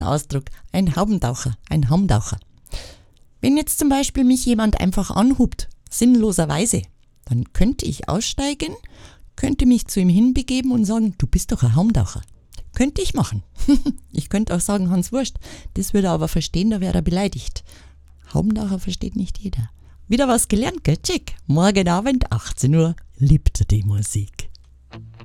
Ausdruck, ein Haubentaucher, ein Haubentaucher. Wenn jetzt zum Beispiel mich jemand einfach anhupt, sinnloserweise, dann könnte ich aussteigen, könnte mich zu ihm hinbegeben und sagen, du bist doch ein Haubentaucher. Könnte ich machen. Ich könnte auch sagen, Hans Wurst. Das würde er aber verstehen, da wäre er beleidigt. Haubentaucher versteht nicht jeder. Wieder was gelernt, gell? Check. Morgen Abend, 18 Uhr, liebt die Musik.